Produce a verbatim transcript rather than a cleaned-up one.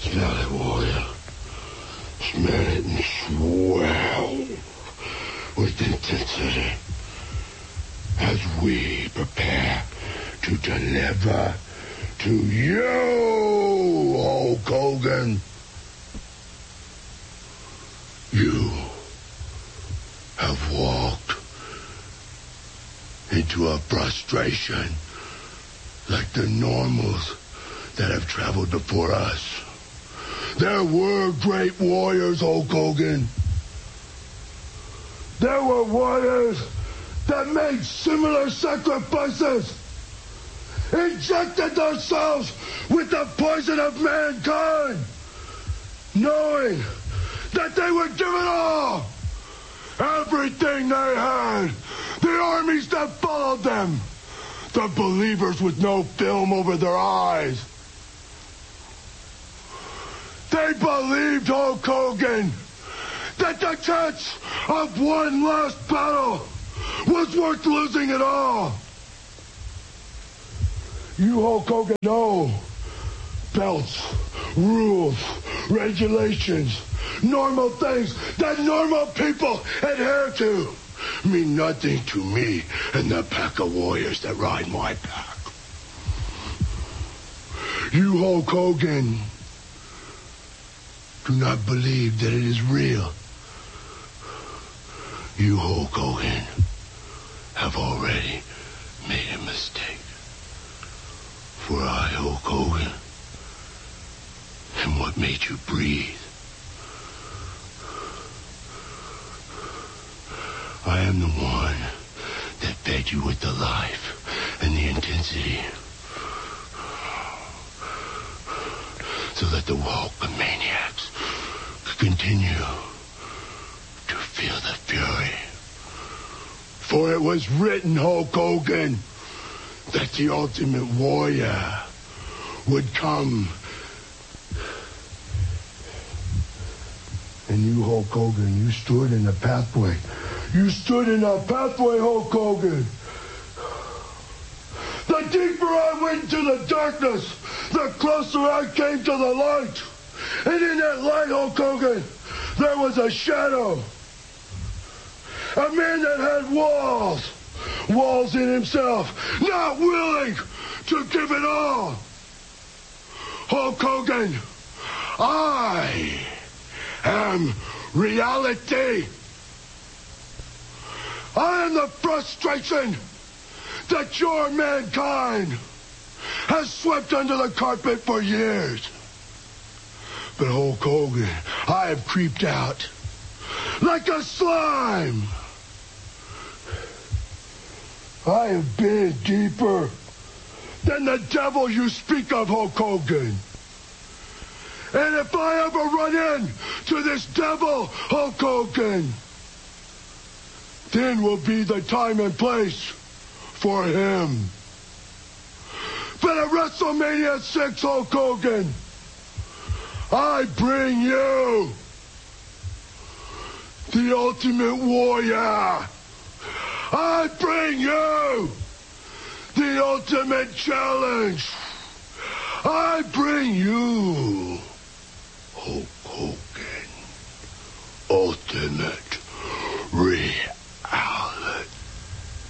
Smell it, warrior. Smell it and swell with intensity as we prepare to deliver to you, Hulk Hogan. You have walked into a frustration like the normals that have traveled before us. There were great warriors, Hulk Hogan. There were warriors that made similar sacrifices, injected themselves with the poison of mankind, knowing that they would give it all, everything they had, the armies that followed them, the believers with no film over their eyes. They believed, Hulk Hogan, that the chance of one last battle was worth losing it all. You, Hulk Hogan, know belts, rules, regulations, normal things that normal people adhere to mean nothing to me and the pack of warriors that ride my back. You, Hulk Hogan, do not believe that it is real. You, Hulk Hogan, have already made a mistake. For I, Hulk Hogan, am what made you breathe. I am the one that fed you with the life and the intensity, so that the Hulkamaniacs could continue to feel the fury. For it was written, Hulk Hogan, that the Ultimate Warrior would come. And you, Hulk Hogan, you stood in the pathway. You stood in the pathway, Hulk Hogan. The deeper I went into the darkness, the closer I came to the light. And in that light, Hulk Hogan, there was a shadow. A man that had walls. Walls in himself, not willing to give it all. Hulk Hogan, I am reality. I am the frustration that your mankind has swept under the carpet for years. But Hulk Hogan, I have creeped out like a slime. I have been deeper than the devil you speak of, Hulk Hogan. And if I ever run into this devil, Hulk Hogan, then will be the time and place for him. But at WrestleMania six, Hulk Hogan, I bring you the Ultimate Warrior. I bring you the ultimate challenge. I bring you Hulk Hogan, Ultimate